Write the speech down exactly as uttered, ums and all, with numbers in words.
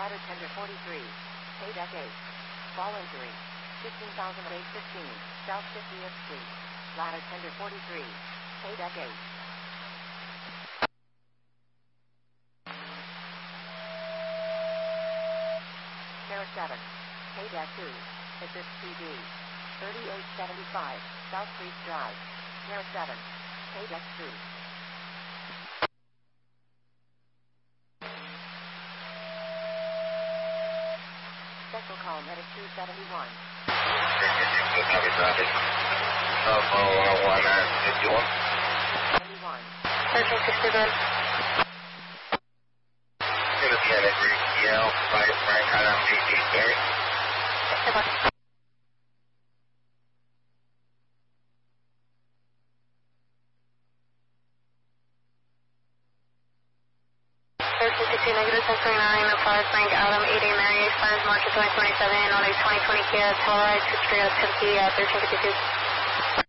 Ladder tender forty-three. Pay deck eight. Fall injury. fifteen thousand eight fifteen. South fiftieth Street. Ladder tender forty-three. Pay deck eight. Sierra seven. Pay deck two. Assist P D. thirty-eight seventy-five. South Creek Drive. Sierra seven. Pay deck two. Special call medic two seventy-one. seventy-one. thirteen sixty-one. Lieutenant Reese Yale, Private Frank Adam D D Barry. thirteen sixty negative ten twenty-nine, Private Frank Adam eighty Mary, expires March of twenty twenty-seven, on a twenty twenty Kia Telluride, six three out of ten P, uh, thirteen fifty-two.